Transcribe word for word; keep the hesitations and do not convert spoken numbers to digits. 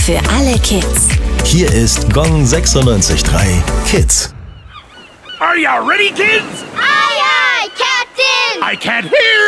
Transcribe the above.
für alle Kids. Hier ist Gong sechsundneunzig Komma drei Kids. Are you ready, kids? Aye, aye, Captain! I can't hear